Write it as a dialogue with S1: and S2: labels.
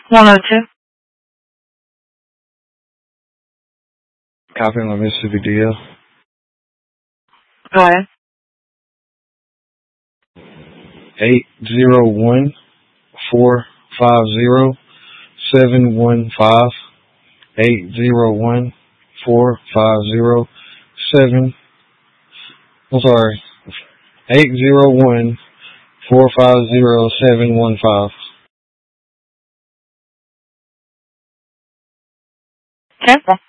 S1: 102.
S2: Copy on Mississippi DL.
S1: Go ahead.
S2: 801-450-715. 801-450-7. I'm sorry. 801-450-715.
S1: Okay.